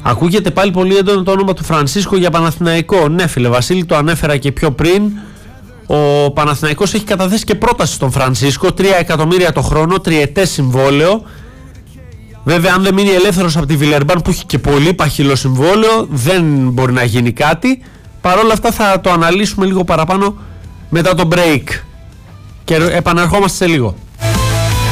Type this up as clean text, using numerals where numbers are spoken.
Ακούγεται πάλι πολύ έντονο το όνομα του Φρανσίσκο για Παναθηναϊκό. Ναι, φίλε Βασίλη, το ανέφερα και πιο πριν. Ο Παναθηναϊκός έχει καταθέσει και πρόταση στον Φρανσίσκο, 3 εκατομμύρια το χρόνο, τριετές συμβόλαιο. Βέβαια, αν δεν μείνει ελεύθερος από τη Βιλερμπάν που έχει και πολύ παχυλό συμβόλαιο, δεν μπορεί να γίνει κάτι. Παρ' όλα αυτά θα το αναλύσουμε λίγο παραπάνω μετά το break. Και επαναρχόμαστε σε λίγο.